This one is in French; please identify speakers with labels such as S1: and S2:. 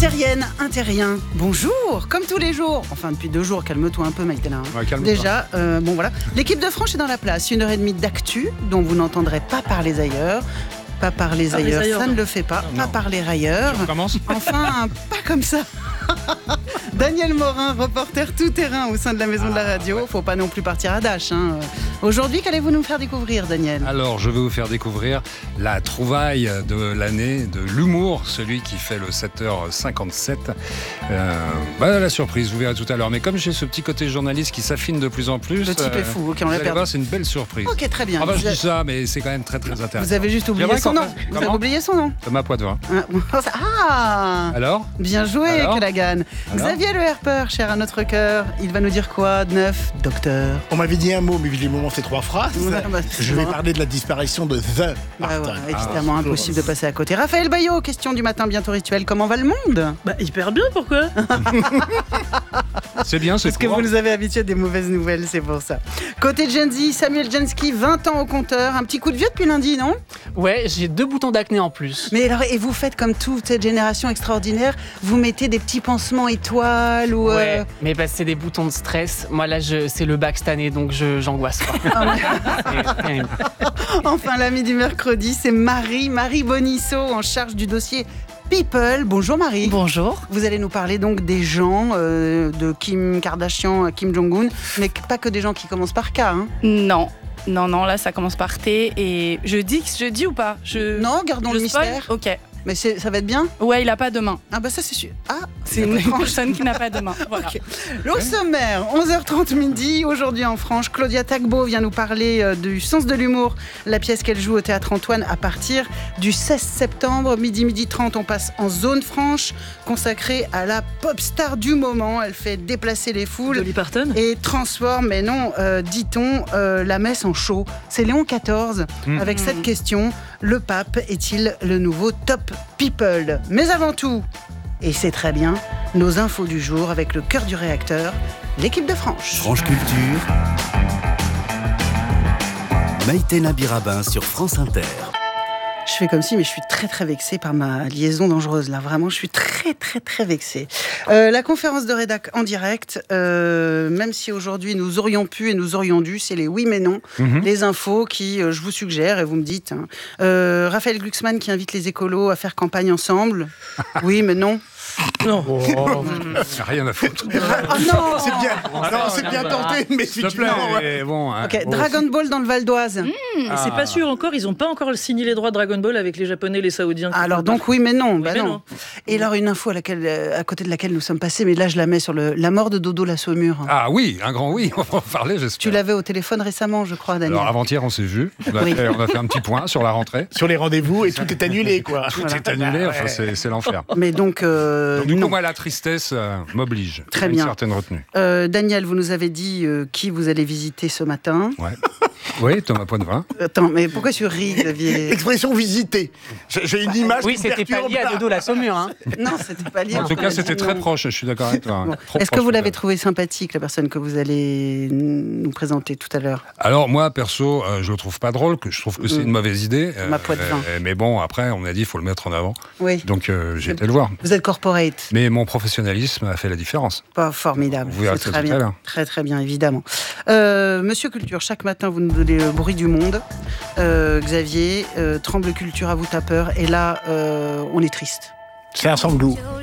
S1: Terrienne, un terrien, bonjour, comme tous les jours. Enfin, depuis 2 jours, calme-toi un peu, Maïtena.
S2: Ouais, calme-toi.
S1: Déjà, bon voilà. L'équipe de France est dans la place. 1h30 d'actu dont vous n'entendrez pas parler ailleurs. Pas parler ailleurs, ça ne le fait pas.
S2: Non.
S1: Pas parler ailleurs.
S2: On commence.
S1: Enfin, pas comme ça. Daniel Morin, reporter tout-terrain au sein de la Maison de la Radio.
S2: Ouais.
S1: Faut pas non plus partir à Dash. Aujourd'hui, qu'allez-vous nous faire découvrir, Daniel ?
S2: Alors, je vais vous faire découvrir la trouvaille de l'année de l'humour, celui qui fait le 7h57. La surprise, vous verrez tout à l'heure. Mais comme j'ai ce petit côté journaliste qui s'affine de plus en plus,
S1: Le type est fou, ok, on
S2: vous
S1: l'a
S2: allez
S1: perdu.
S2: voir, c'est une belle surprise.
S1: Ok, très bien.
S2: Ah bah, je
S1: Vous
S2: dis ça, mais c'est quand même très très intéressant.
S1: Vous avez juste oublié
S2: J'aimerais
S1: son
S2: qu'on
S1: nom.
S2: fasse-
S1: Vous avez
S2: Comment
S1: oublié son nom.
S2: Thomas Poitvin.
S1: Ah
S2: Alors
S1: Bien joué,
S2: Alors
S1: Callaghan.
S2: Alors
S1: Xavier Le Herper, cher à notre cœur, il va nous dire quoi de neuf, docteur?
S3: On m'avait dit un mot, mais visiblement c'est 3 phrases.
S1: Ouais, bah,
S3: Je vais parler de la disparition de The Parton.
S1: Ouais, évidemment, impossible de passer à côté. Raphaël Baillot, question du matin bientôt rituel. Comment va le monde?
S4: Bah hyper bien, pourquoi?
S2: C'est bien, c'est
S1: Parce que
S2: court.
S1: vous nous avez habitués à des mauvaises nouvelles, c'est pour ça. Côté Gen Z, Samuel Jansky, 20 ans au compteur. Un petit coup de vieux depuis lundi, non?
S4: Ouais, j'ai 2 boutons d'acné en plus.
S1: Mais alors, et vous faites comme toute cette génération extraordinaire, vous mettez des petits pansements étoiles ou...
S4: Ouais, mais bah, c'est des boutons de stress. Moi là, c'est le bac cette année, donc j'angoisse pas. C'est terrible.
S1: Enfin, l'ami du mercredi, c'est Marie Bonisso, en charge du dossier People. Bonjour Marie.
S5: Bonjour.
S1: Vous allez nous parler donc des gens, de Kim Kardashian à Kim Jong-un, mais pas que des gens qui commencent par K. Hein.
S5: Non, là ça commence par T et je dis ou pas?
S1: Non, gardons le
S5: spoil.
S1: mystère.
S5: Ok.
S1: Mais ça va être bien.
S5: Ouais, il a pas de main.
S1: Ah bah ça c'est sûr. Ah,
S5: C'est une personne qui n'a pas de main. Voilà.
S1: Ok. Au sommaire, 11h30 midi, aujourd'hui en Franche, Claudia Tagbo vient nous parler du sens de l'humour, la pièce qu'elle joue au Théâtre Antoine à partir du 16 septembre, midi 30, on passe en zone franche, consacrée à la pop star du moment. Elle fait déplacer les foules
S4: Dolly Parton.
S1: et transforme, mais non, dit-on, la messe en show. C'est Léon XIV avec cette question, le pape est-il le nouveau top people? Mais avant tout, et c'est très bien, nos infos du jour avec le cœur du réacteur, l'équipe de Franche.
S6: Franche Culture, Maïtena Birabin sur France Inter.
S1: Je fais comme si, mais je suis très très vexée par ma liaison dangereuse là. Vraiment, je suis très très très vexée. La conférence de rédac en direct, même si aujourd'hui nous aurions pu et nous aurions dû, c'est les oui mais non, les infos qui, je vous suggère et vous me dites. Raphaël Glucksmann qui invite les écolos à faire campagne ensemble. Oui mais non.
S4: Non.
S2: Rien à foutre.
S1: Oh non.
S3: C'est bien, alors, c'est bien tenté, mais
S2: S'il te plaît.
S3: effectivement, ouais.
S2: Et bon, hein.
S1: Ok,
S2: Bon,
S1: Dragon Ball dans le Val d'Oise.
S4: C'est pas sûr encore, ils ont pas encore signé les droits de Dragon Ball avec les Japonais et les Saoudiens.
S1: Alors donc oui mais non, bah
S4: mais
S1: non.
S4: non.
S1: Et alors une info à côté de laquelle nous sommes passés, mais là je la mets sur la mort de Dodo la Saumure.
S2: Ah oui, un grand oui, on va en parler, j'espère.
S1: Tu l'avais au téléphone récemment, je crois, Daniel.
S2: Alors avant-hier, on s'est vu. On a,
S1: Oui.
S2: fait, on a fait un petit point sur la rentrée.
S3: Sur les rendez-vous et tout est annulé, quoi.
S2: Tout est annulé, enfin c'est l'enfer.
S1: Mais donc,
S2: Donc, du
S1: non.
S2: coup, moi, la tristesse m'oblige.
S1: Très
S2: à
S1: bien.
S2: Une certaine retenue.
S1: Daniel, vous nous avez dit qui vous allez visiter ce matin.
S2: Ouais. Oui, Thomas Poitvin.
S1: Attends, mais pourquoi tu ris, Xavier?
S3: Expression visiter. J'ai une image
S4: Oui,
S3: qui me
S4: c'était pas
S3: perturbe,
S4: lié à
S3: là.
S4: Dodo la Saumure. Hein.
S1: Non, c'était pas lié.
S2: En tout cas, c'était très proche, je suis d'accord avec toi.
S1: Bon.
S2: Trop
S1: Est-ce que
S2: proche,
S1: vous l'avez
S2: peut-être.
S1: trouvé sympathique, la personne que vous allez nous présenter tout à l'heure?
S2: Alors moi, perso, je le trouve pas drôle, que je trouve que c'est une mauvaise idée.
S1: Ma Poitvin.
S2: Mais bon, après, on a dit, il faut le mettre en avant.
S1: Oui.
S2: Donc j'ai été le voir.
S1: Vous êtes corporate.
S2: Mais mon professionnalisme a fait la différence.
S1: Pas formidable.
S2: Vous verrez
S1: C'est
S2: ça
S1: très
S2: tout à
S1: bien.
S2: l'heure.
S1: Très très bien, évidemment. Monsieur Culture, chaque matin vous nous donnez le bruit du monde. Xavier, Tremble Culture à vous tapeur. Et là, on est triste.
S3: C'est un sanglou.